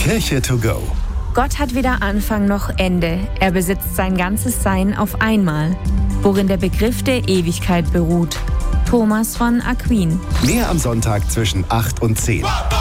Kirche to go. Gott hat weder Anfang noch Ende. Er besitzt sein ganzes Sein auf einmal, worin der Begriff der Ewigkeit beruht. Thomas von Aquin. Mehr am Sonntag zwischen 8 und 10.